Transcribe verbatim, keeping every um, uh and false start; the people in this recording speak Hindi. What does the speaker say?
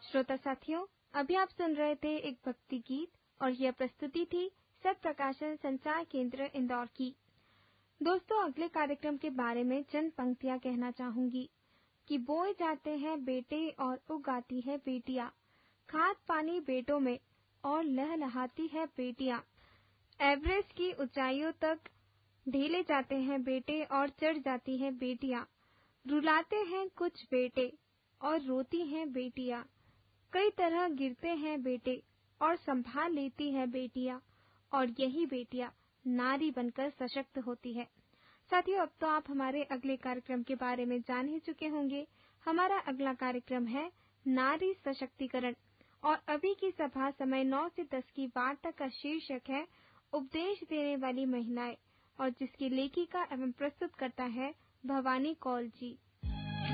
श्रोता साथियों, अभी आप सुन रहे थे एक भक्ति गीत और यह प्रस्तुति थी सत प्रकाशन संचार केंद्र इंदौर की। दोस्तों, अगले कार्यक्रम के बारे में चंद पंक्तियां कहना चाहूंगी कि बोए जाते हैं बेटे और उगाती है बेटियां, खाद पानी बेटों में और लहलहाती है बेटियां। एवरेस्ट की ऊंचाइयों तक ढेले जाते हैं बेटे और चढ़ जाती हैं बेटियां। रुलाते हैं कुछ बेटे और रोती हैं बेटियां। कई तरह गिरते हैं बेटे और संभाल लेती है बेटियां, और यही बेटियां नारी बनकर सशक्त होती है। साथियों, अब तो आप हमारे अगले कार्यक्रम के बारे में जान ही चुके होंगे। हमारा अगला कार्यक्रम है नारी सशक्तिकरण, और अभी की सभा समय नौ से दस की वार्ता का शीर्षक है उपदेश देने वाली महिलाएं, और जिसकी लेखिका एवं प्रस्तुत करता है भवानी कौल जी।